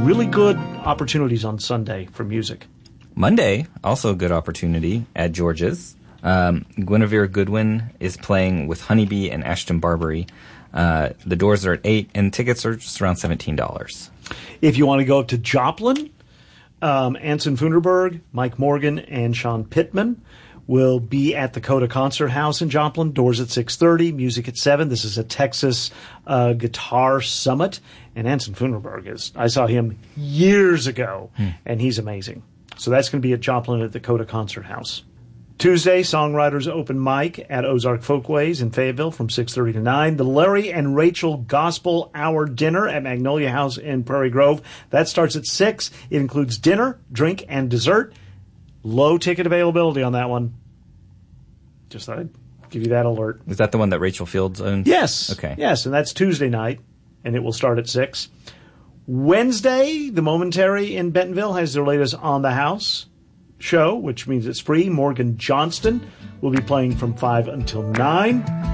really good opportunities on Sunday for music. Monday, also a good opportunity at George's. Guinevere Goodwin is playing with Honeybee and Ashton Barbary. The doors are at 8, and tickets are just around $17. If you want to go up to Joplin, Anson Funderburg, Mike Morgan, and Sean Pittman will be at the Coda Concert House in Joplin. Doors at 6:30, music at 7. This is a Texas guitar summit, and Anson Funderburg I saw him years ago, and he's amazing. So that's going to be at Joplin at the Coda Concert House. Tuesday, Songwriters Open Mic at Ozark Folkways in Fayetteville from 6:30 to 9. The Larry and Rachel Gospel Hour Dinner at Magnolia House in Prairie Grove. That starts at 6. It includes dinner, drink, and dessert. Low ticket availability on that one. Just thought I'd give you that alert. Is that the one that Rachel Fields owns? Yes. Okay. Yes, and that's Tuesday night, and it will start at 6. Wednesday, The Momentary in Bentonville has their latest On the House show, which means it's free. Morgan Johnston will be playing from 5 until 9.